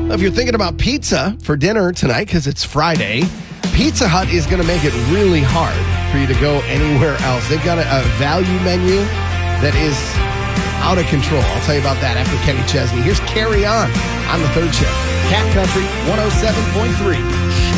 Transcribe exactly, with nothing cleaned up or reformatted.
If you're thinking about pizza for dinner tonight, because it's Friday, Pizza Hut is going to make it really hard for you to go anywhere else. They've got a, a value menu that is out of control. I'll tell you about that after Kenny Chesney. Here's Carry On on the third shift. Cat Country one oh seven point three.